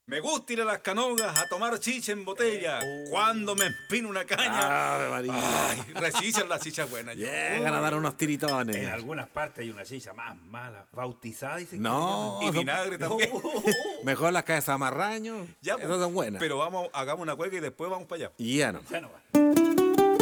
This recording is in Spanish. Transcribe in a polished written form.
Me gusta ir a las Canogas a tomar chicha en botella. Cuando me empino una caña. Ave María. Ay, resichan las chichas buenas. Llegan a dar unos En tiritones. algunas partes hay una chicha más mala, bautizada, dicen No, Y son- vinagre también. mejor las cabezas marraño. Ya, Esas son buenas. Pero vamos, hagamos una cueca y después vamos para allá. Y ya no. que se llaman. Ya no va.